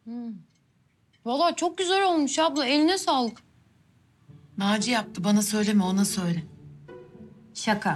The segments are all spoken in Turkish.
Vallahi çok güzel olmuş abla. Eline sağlık. Naci yaptı, bana söyleme, ona söyle. Şaka.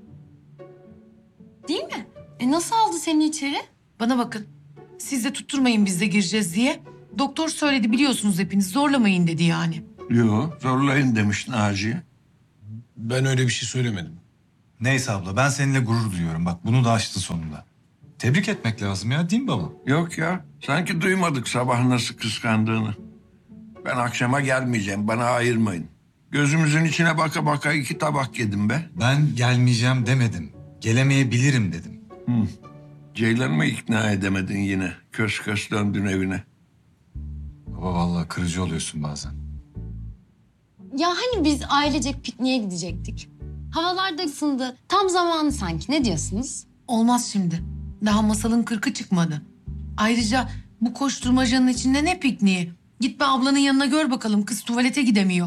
Değil mi? Nasıl aldı seni içeri? Bana bakın, siz de tutturmayın biz de gireceğiz diye. Doktor söyledi, biliyorsunuz hepiniz, zorlamayın dedi yani. Yo, zorlayın demiş Naciye. Ben öyle bir şey söylemedim. Neyse abla, ben seninle gurur duyuyorum. Bak bunu da aştın sonunda. Tebrik etmek lazım ya, değil mi baba? Yok ya, sanki duymadık sabah nasıl kıskandığını. Ben akşama gelmeyeceğim, bana ayırmayın. Gözümüzün içine baka baka 2 tabak yedim be. Ben gelmeyeceğim demedim. Gelemeyebilirim dedim. Ceylan mı ikna edemedin yine? Kös kös döndün evine. Baba vallahi kırıcı oluyorsun bazen. Ya hani biz ailecek pikniğe gidecektik. Havalar da ısındı. Tam zamanı sanki. Ne diyorsunuz? Olmaz şimdi. Daha masalın 40'ı çıkmadı. Ayrıca bu koşturmacanın içinde ne pikniği? Git be ablanın yanına gör bakalım, kız tuvalete gidemiyor.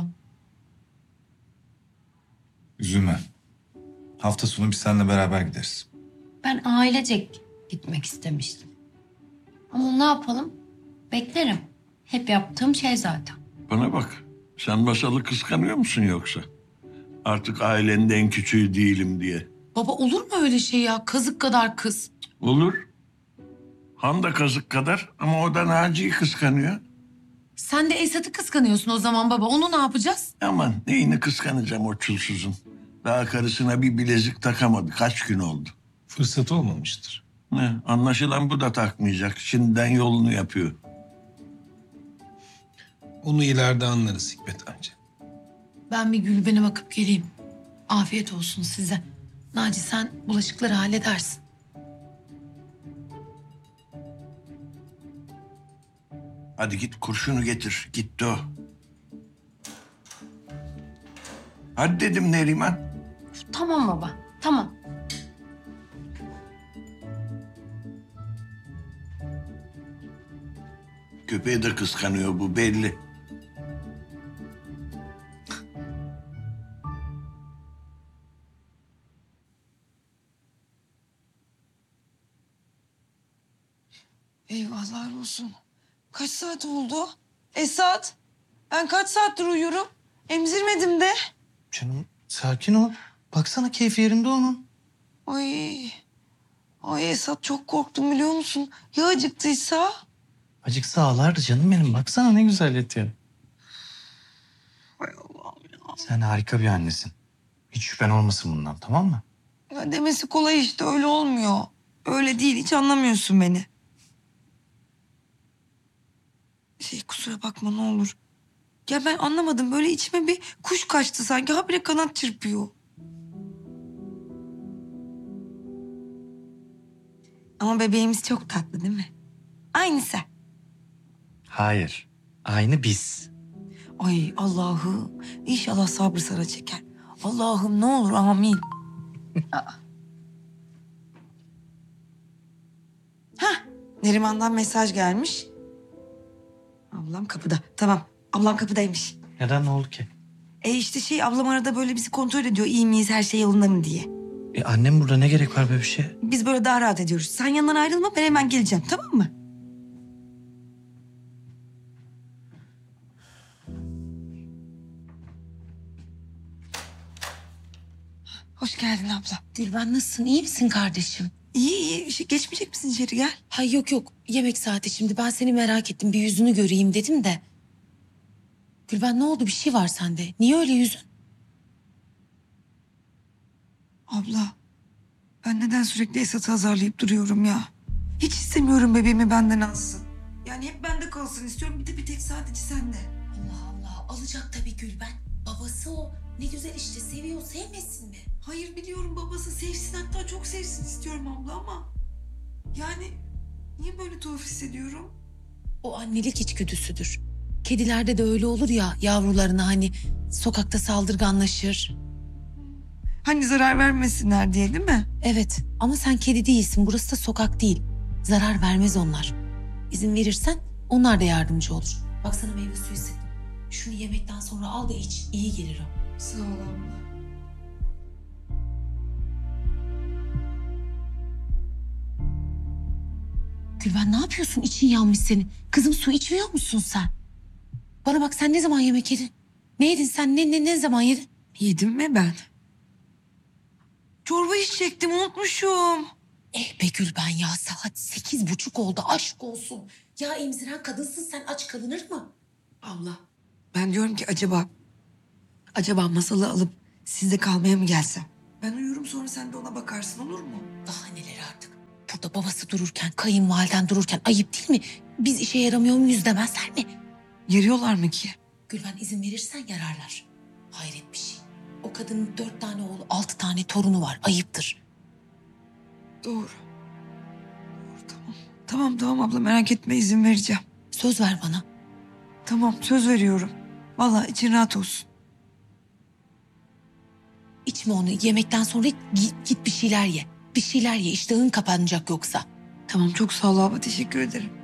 Üzülme. Hafta sonu biz seninle beraber gideriz. Ben ailecek gitmek istemiştim. Ama ne yapalım? Beklerim. Hep yaptığım şey zaten. Bana bak, sen Masal'ı kıskanıyor musun yoksa? Artık ailenin en küçüğü değilim diye. Baba olur mu öyle şey ya? Kazık kadar kız. Olur. Han da kazık kadar ama o da Naci'yi kıskanıyor. Sen de Esat'ı kıskanıyorsun o zaman baba. Onu ne yapacağız? Aman neyini kıskanacağım o çulsuzun. Daha karısına bir bilezik takamadı. Kaç gün oldu. Fırsat olmamıştır. Ne? Anlaşılan bu da takmayacak. Şimdiden yolunu yapıyor. Onu ileride anlarız Hikmet amca. Ben bir Gülben'e bakıp geleyim. Afiyet olsun size. Naci sen bulaşıkları halledersin. Hadi git kurşunu getir. Gitti o. Hadi dedim Neriman. Tamam baba. Tamam. Köpeği de kıskanıyor bu belli. Eyvahlar olsun. Kaç saat oldu? Esat, ben kaç saattir uyuyorum? Emzirmedim de. Canım sakin ol. Baksana keyfi yerinde onun. Ay, ay Esat çok korktum biliyor musun? Ya acıktıysa? Acıksa ağlardı canım benim. Baksana ne güzel yatıyor. Ay Allah'ım ya. Sen harika bir annesin. Hiç şüphen olmasın bundan, tamam mı? Ya demesi kolay işte öyle olmuyor. Öyle değil hiç anlamıyorsun beni. Kusura bakma ne olur. Ya ben anlamadım böyle içime bir kuş kaçtı sanki habire kanat çırpıyor. Ama bebeğimiz çok tatlı değil mi? Aynı sen. Hayır. Aynı biz. Ay Allah'ım inşallah sabrı sıra çeker. Allah'ım ne olur amin. Hah Neriman'dan mesaj gelmiş. Ablam kapıda. Tamam ablam kapıdaymış. Neden, ne oldu ki? İşte ablam arada böyle bizi kontrol ediyor. İyi miyiz her şey yolunda mı diye. Annem burada, ne gerek var böyle bir şey? Biz böyle daha rahat ediyoruz. Sen yanından ayrılma ben hemen geleceğim tamam mı? Hoş geldin abla. Gülben nasılsın? İyi misin kardeşim? İyi iyi. Geçmeyecek misin içeri gel. Hay yok yok. Yemek saati şimdi. Ben seni merak ettim. Bir yüzünü göreyim dedim de. Gülben ne oldu? Bir şey var sende. Niye öyle yüzün? Abla ben neden sürekli Esat'ı azarlayıp duruyorum ya? Hiç istemiyorum bebeğimi benden alsın. Yani hep bende kalsın istiyorum. Bir de bir tek sadece sende. Allah Allah. Alacak tabii Gülben. Babası o. Ne güzel işte. Seviyor. Sevmesin mi? Hayır biliyorum babası sevsin hatta çok sevsin istiyorum abla ama... Yani niye böyle tuhaf hissediyorum? O annelik içgüdüsüdür. Kedilerde de öyle olur ya, yavrularına hani sokakta saldırganlaşır. Hani zarar vermesinler diye değil mi? Evet ama sen kedi değilsin. Burası da sokak değil. Zarar vermez onlar. İzin verirsen onlar da yardımcı olur. Bak sana meyve suyu sıktım. Şunu yemekten sonra al da iç. İyi gelir o. Sağ ol abla. Gülben ne yapıyorsun? İçin yanmış senin. Kızım su içmiyor musun sen? Bana bak sen ne zaman yemek yedin? Ne yedin sen? Ne zaman yedin? Yedim mi ben? Çorba içecektim, unutmuşum. Be Gülben ya saat 8:30 oldu aşk olsun. Ya emziren kadınsın sen aç kalınır mı? Abla, ben diyorum ki acaba Masal'ı alıp sizde kalmaya mı gelsem? Ben uyurum, sonra sen de ona bakarsın, olur mu? Daha neler artık. Burada babası dururken, kayınvaliden dururken ayıp değil mi? Biz işe yaramıyor muyuz demezler mi? Yarıyorlar mı ki? Gülben izin verirsen yararlar. Hayret bir şey. O kadının 4 tane oğlu, 6 tane torunu var. Ayıptır. Doğru. Tamam abla, merak etme, izin vereceğim. Söz ver bana. Tamam, söz veriyorum. Vallahi için rahat olsun. İçme onu. Yemekten sonra git bir şeyler ye. Bir şeyler ye. İştahın kapanacak yoksa. Tamam, çok sağ ol abla, teşekkür ederim.